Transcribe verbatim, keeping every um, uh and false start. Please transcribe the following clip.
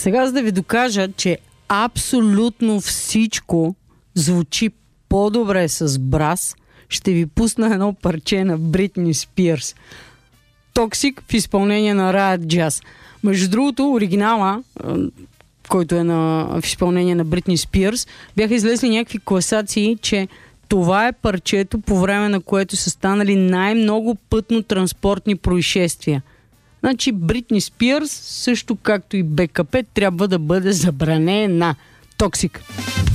Сега, за да ви докажа, че абсолютно всичко звучи по-добре с брас, ще ви пусна едно парче на Бритни Спирс. Токсик в изпълнение на Riot Jazz. Между другото, оригинала, който е на, в изпълнение на Бритни Спирс, бяха излезли някакви класации, че това е парчето, по време на което са станали най-много пътно-транспортни происшествия. Значи Бритни Спирс, също както и БКП, трябва да бъде забранена. Токсик.